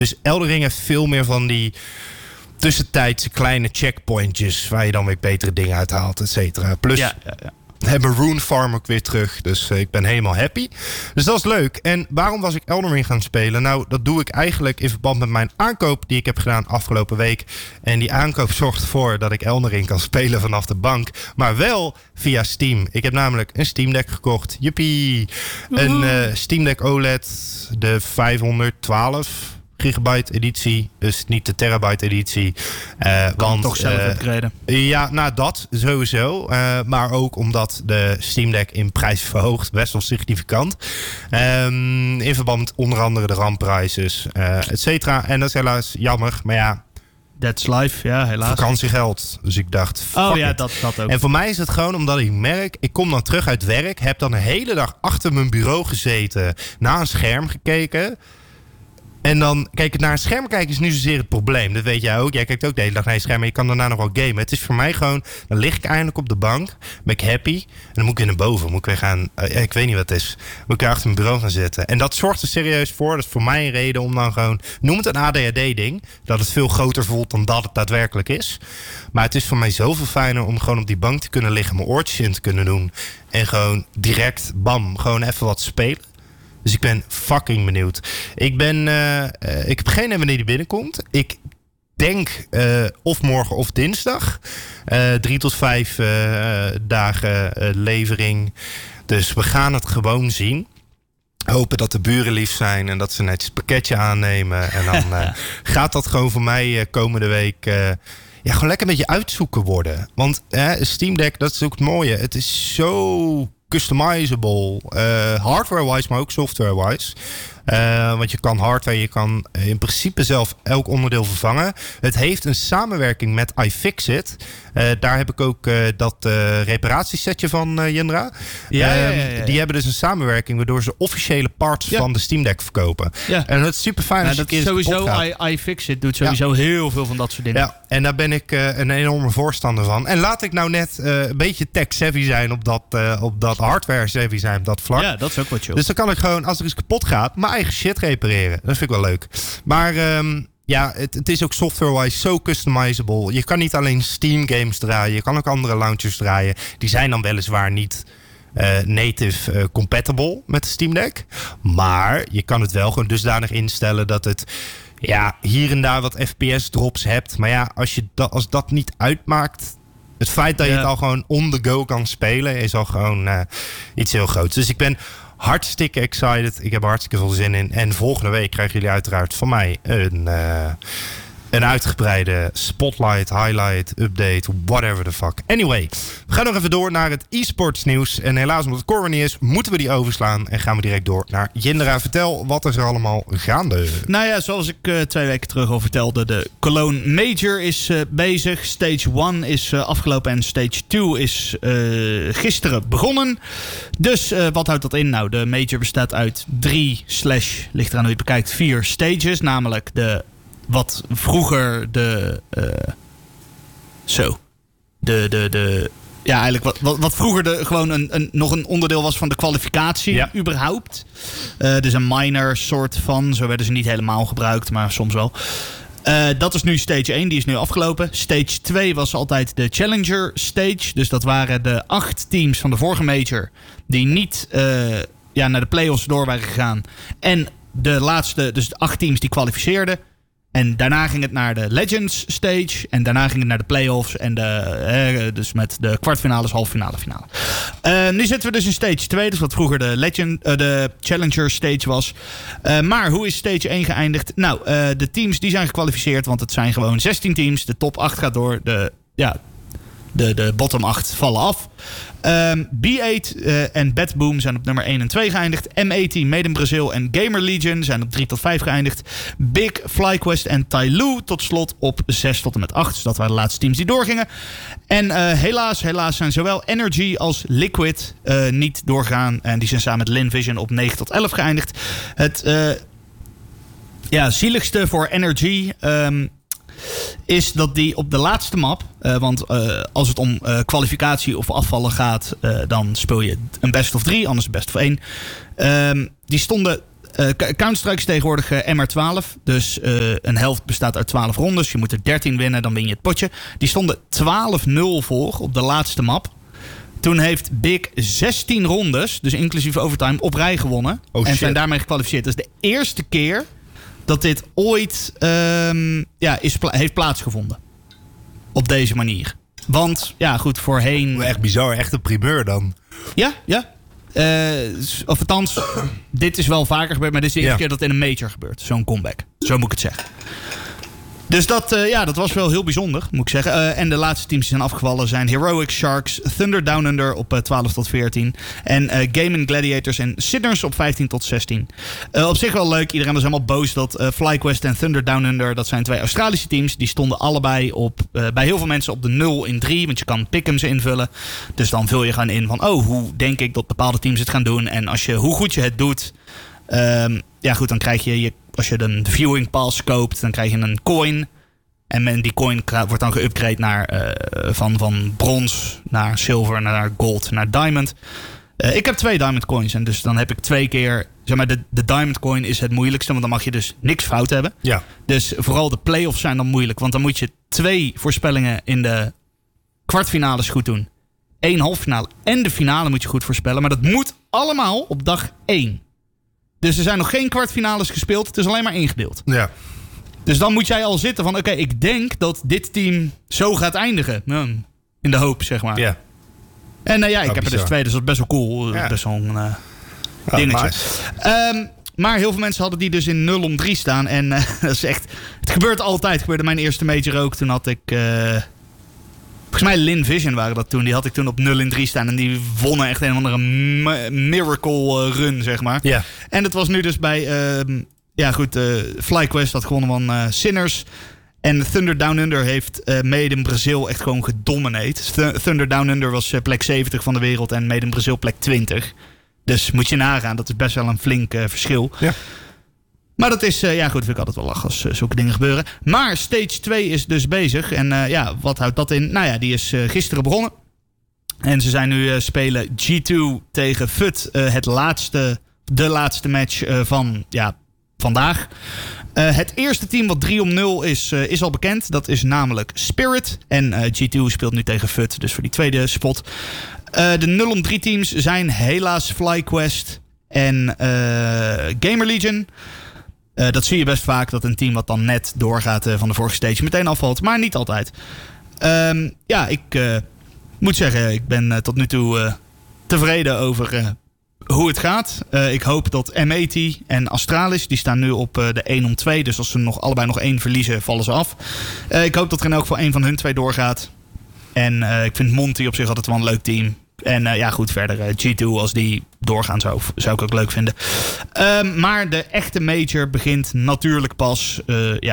Dus Elden Ring heeft veel meer van die tussentijdse kleine checkpointjes waar je dan weer betere dingen uithaalt, et cetera. Plus hebben Rune Farm ook weer terug. Dus ik ben helemaal happy. Dus dat is leuk. En waarom was ik Elden Ring gaan spelen? Nou, dat doe ik eigenlijk in verband met mijn aankoop die ik heb gedaan afgelopen week. En die aankoop zorgt ervoor dat ik Elden Ring kan spelen vanaf de bank. Maar wel via Steam. Ik heb namelijk een Steam Deck gekocht. Jippie! Een Steam Deck OLED. De 512 gigabyte editie, dus niet de terabyte editie. Want toch zelf upgraden. Ja, nou dat sowieso. Maar ook omdat de Steam Deck in prijs verhoogt, best wel significant. In verband met onder andere de RAM-prijzen, et cetera. En dat is helaas jammer, maar ja. That's life, ja, helaas. Vakantiegeld. Dus ik dacht, dat ook. En voor mij is het gewoon omdat ik merk, ik kom dan terug uit werk, heb dan een hele dag achter mijn bureau gezeten, naar een scherm gekeken. En dan, kijk, naar een scherm kijken is niet zozeer het probleem. Dat weet jij ook. Jij kijkt ook de hele dag naar je scherm, maar je kan daarna nog wel gamen. Het is voor mij gewoon, dan lig ik eindelijk op de bank, ben ik happy. En dan moet ik weer naar boven. Moet ik weer gaan, ik weet niet wat het is. Moet ik weer achter mijn bureau gaan zitten. En dat zorgt er serieus voor. Dat is voor mij een reden om dan gewoon, noem het een ADHD-ding. Dat het veel groter voelt dan dat het daadwerkelijk is. Maar het is voor mij zoveel fijner om gewoon op die bank te kunnen liggen, mijn oortjes in te kunnen doen. En gewoon direct, bam, gewoon even wat spelen. Dus ik ben fucking benieuwd. Ik heb geen idee wanneer die binnenkomt. Ik denk of morgen of dinsdag. 3 tot 5 dagen levering. Dus we gaan het gewoon zien. Hopen dat de buren lief zijn en dat ze netjes het pakketje aannemen. En dan gaat dat gewoon voor mij komende week gewoon lekker een beetje uitzoeken worden. Want Steam Deck, dat is ook het mooie. Het is zo customizable, hardware-wise, maar ook software-wise. Want je kan hardware, je kan in principe zelf elk onderdeel vervangen. Het heeft een samenwerking met iFixit. Daar heb ik ook dat reparatiesetje van Jindra. Ja. Die hebben dus een samenwerking waardoor ze officiële parts van de Steam Deck verkopen. Ja. En dat is super fijn als je dat sowieso iFixit doet sowieso heel veel van dat soort dingen. Ja, en daar ben ik een enorme voorstander van. En laat ik nou net een beetje tech-savvy zijn op dat hardware-savvy zijn op dat vlak. Ja, dat is ook wat chill. Dus dan kan ik gewoon, als er iets kapot gaat, mijn eigen shit repareren. Dat vind ik wel leuk. Maar het is ook software-wise zo customizable. Je kan niet alleen Steam games draaien. Je kan ook andere launchers draaien. Die zijn dan weliswaar niet native compatible met de Steam Deck. Maar je kan het wel gewoon dusdanig instellen dat het hier en daar wat FPS drops hebt. Maar ja, als dat niet uitmaakt, het feit dat je het al gewoon on the go kan spelen is al gewoon iets heel groots. Dus ik ben hartstikke excited. Ik heb er hartstikke veel zin in. En volgende week krijgen jullie uiteraard van mij een uitgebreide spotlight, highlight, update, whatever the fuck. Anyway, we gaan nog even door naar het e-sports nieuws. En helaas, omdat het Cor niet is, moeten we die overslaan. En gaan we direct door naar Jindra. Vertel, wat is er allemaal gaande? Nou ja, zoals ik 2 weken terug al vertelde, de Cologne Major is bezig. Stage 1 is afgelopen en Stage 2 is gisteren begonnen. Dus wat houdt dat in? Nou, de Major bestaat uit 3 / ligt eraan hoe je het bekijkt, 4 stages. Namelijk wat vroeger wat vroeger gewoon nog een onderdeel was van de kwalificatie überhaupt. Dus een minor soort van. Zo werden ze niet helemaal gebruikt, maar soms wel. Dat is nu stage 1, die is nu afgelopen. Stage 2 was altijd de Challenger stage. Dus dat waren de 8 teams van de vorige Major die niet naar de play-offs door waren gegaan. En de laatste, dus de 8 teams die kwalificeerden. En daarna ging het naar de Legends stage. En daarna ging het naar de play-offs. En dus met de kwartfinales, halffinale, finale. Nu zitten we dus in stage 2. Dus wat vroeger de Challenger stage was. Maar hoe is stage 1 geëindigd? Nou, de teams die zijn gekwalificeerd. Want het zijn gewoon 16 teams. De top 8 gaat door. De bottom 8 vallen af. B8 en Bad Boom zijn op nummer 1 en 2 geëindigd. M18, Made in Brazil en Gamer Legion zijn op 3 tot 5 geëindigd. Big, FlyQuest en Tyloo tot slot op 6 tot en met 8. Dus dat waren de laatste teams die doorgingen. En helaas zijn zowel Energy als Liquid niet doorgaan. En die zijn samen met Linvision op 9 tot 11 geëindigd. Het zieligste voor Energy is dat die op de laatste map, want als het om kwalificatie of afvallen gaat, dan speel je een best of 3, anders een best of 1. Die stonden Counter-Strike is tegenwoordig MR12. Dus een helft bestaat uit 12 rondes. Je moet er 13 winnen, dan win je het potje. Die stonden 12-0 voor op de laatste map. Toen heeft Big 16 rondes, dus inclusief overtime, op rij gewonnen. En zijn daarmee gekwalificeerd. Dat is de eerste keer dat dit ooit heeft plaatsgevonden. Op deze manier. Want, ja goed, voorheen... Echt bizar, echt een primeur dan. Ja. Of althans, dit is wel vaker gebeurd, maar dit is de eerste keer dat het in een major gebeurt. Zo'n comeback. Zo moet ik het zeggen. Dus dat was wel heel bijzonder, moet ik zeggen. En de laatste teams die zijn afgevallen zijn Heroic Sharks, Thunder Down Under op 12 tot 14. En Game & Gladiators en Sinners op 15 tot 16. Op zich wel leuk. Iedereen was helemaal boos dat FlyQuest en Thunder Down Under, dat zijn 2 Australische teams. Die stonden allebei bij heel veel mensen op de 0 in 3. Want je kan pick'ems invullen. Dus dan vul je gewoon in van, hoe denk ik dat bepaalde teams het gaan doen. En hoe goed je het doet, dan krijg je als je de viewing pass koopt, dan krijg je een coin. En die coin wordt dan geüpgrade naar van brons naar zilver, naar gold, naar diamond. Ik heb 2 diamond coins. En dus dan heb ik 2 keer... Zeg maar, de diamond coin is het moeilijkste. Want dan mag je dus niks fout hebben. Ja. Dus vooral de play-offs zijn dan moeilijk. Want dan moet je 2 voorspellingen in de kwartfinales goed doen. 1 halffinale en de finale moet je goed voorspellen. Maar dat moet allemaal op dag 1. Dus er zijn nog geen kwartfinales gespeeld. Het is alleen maar ingedeeld. Ja. Dus dan moet jij al zitten van... Oké, ik denk dat dit team zo gaat eindigen. In de hoop, zeg maar. Ja. En ik heb er dus 2. Dus dat is best wel cool. Ja. Best wel een dingetje. Nice. Maar heel veel mensen hadden die dus in 0 om 3 staan. En dat is echt... Het gebeurt altijd. Het gebeurde mijn eerste major ook. Toen had ik... Volgens mij Lin Vision waren dat toen. Die had ik toen op 0 in 3 staan. En die wonnen echt een of andere miracle run, zeg maar. Ja. En het was nu dus bij... FlyQuest had gewonnen van Sinners. En Thunder Down Under heeft Made in Brazil echt gewoon gedomineerd. Thunder Down Under was plek 70 van de wereld. En Made in Brazil plek 20. Dus moet je nagaan. Dat is best wel een flink verschil. Ja. Maar dat is, vind ik altijd wel lachen als zulke dingen gebeuren. Maar Stage 2 is dus bezig. En wat houdt dat in? Nou ja, die is gisteren begonnen. En ze zijn nu spelen G2 tegen FUT. De laatste match van vandaag. Het eerste team wat 3 om 0 is al bekend. Dat is namelijk Spirit. En G2 speelt nu tegen FUT. Dus voor die tweede spot. De 0 om 3 teams zijn helaas FlyQuest en Gamer Legion. Dat zie je best vaak, dat een team wat dan net doorgaat van de vorige stage meteen afvalt. Maar niet altijd. Ik moet zeggen, ik ben tot nu toe tevreden over hoe het gaat. Ik hoop dat M80 en Astralis, die staan nu op de 1 om 2. Dus als ze allebei nog 1 verliezen, vallen ze af. Ik hoop dat er in elk geval 1 van hun 2 doorgaat. En ik vind Monty op zich altijd wel een leuk team. En verder G2 als die doorgaan zou ik ook leuk vinden. Maar de echte major begint natuurlijk pas...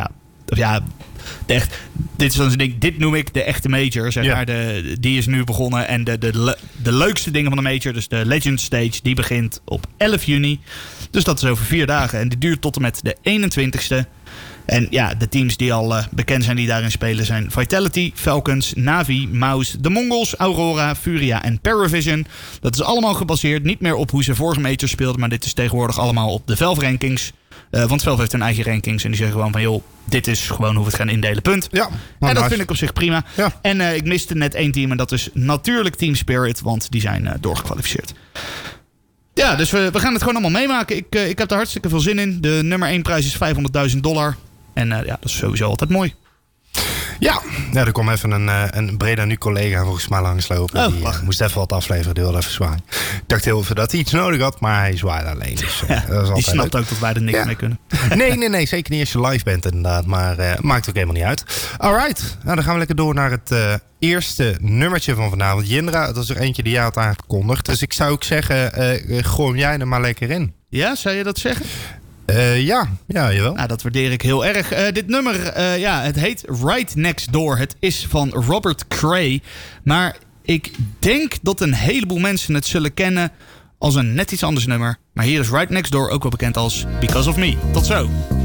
dit is dan een ding, dit noem ik de echte major. Zeg maar. Die is nu begonnen. En de leukste dingen van de major, dus de Legend Stage, die begint op 11 juni. Dus dat is over 4 dagen. En die duurt tot en met de 21ste. En de teams die al bekend zijn die daarin spelen zijn Vitality, Falcons, Navi, Mouse, de Mongols, Aurora, Furia en Paravision. Dat is allemaal gebaseerd niet meer op hoe ze vorige majors speelden, maar dit is tegenwoordig allemaal op de Valve rankings. Want Valve heeft hun eigen rankings en die zeggen gewoon van joh, dit is gewoon hoe we het gaan indelen, punt. Ja, en dat vind ik op zich prima. Ja. En ik miste net 1 team en dat is natuurlijk Team Spirit, want die zijn doorgekwalificeerd. Ja, dus we gaan het gewoon allemaal meemaken. Ik heb er hartstikke veel zin in. De nummer 1 prijs is $500.000. En dat is sowieso altijd mooi. Ja, er kwam even een Breda nu collega volgens mij langslopen. Die moest even wat afleveren, die wilde even zwaaien. Ik dacht heel even dat hij iets nodig had, maar hij zwaaide alleen. Dus, dat is die snapt leuk. Ook dat wij er niks mee kunnen. Nee, zeker niet als je live bent inderdaad. Maar maakt ook helemaal niet uit. Alright, nou dan gaan we lekker door naar het eerste nummertje van vanavond. Jindra, dat is er eentje die jij had aangekondigd. Dus ik zou ook zeggen, gooi jij er maar lekker in. Ja, zou je dat zeggen? Ja, jawel. Nou, dat waardeer ik heel erg. Dit nummer, het heet Right Next Door. Het is van Robert Cray. Maar ik denk dat een heleboel mensen het zullen kennen als een net iets anders nummer. Maar hier is Right Next Door ook wel bekend als Because of Me. Tot zo.